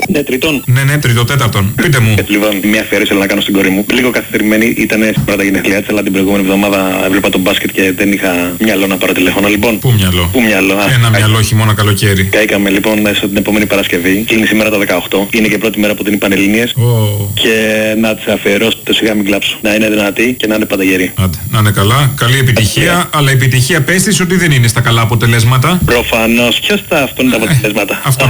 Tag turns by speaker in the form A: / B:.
A: Ναι, τρίτον.
B: Ναι, τριτοτέταρτον. Πείτε μου.
A: Λοιπόν, μια αφιέρωση θέλω να κάνω στην κόρη μου. Λίγο καθυστερημένη, ήταν σήμερα τα γενέθλιά της, αλλά την προηγούμενη εβδομάδα έβλεπα τον μπάσκετ και δεν είχα μυαλό να πάρω τηλέφωνο. Λοιπόν,
B: Πού μυαλό? Ένα μυαλό χειμώνα καλοκαίρι.
A: Καήκαμε λοιπόν μέσα την επόμενη Παρασκευή. Κλείνει σήμερα τα 18. Είναι και πρώτη μέρα που δίνει Πανελλήνιες. Και να της αφιερώσω το σιγά μην κλάψω. Να είναι δυνατή και να είναι πάντα γερή.
B: Άντε, να είναι καλά. Καλή επιτυχία. Αλλά η επιτυχία πες της ότι δεν είναι στα καλά αποτελέσματα.
A: Προφανώς. Ποιος θα αυτόν τα αποτελέσματα.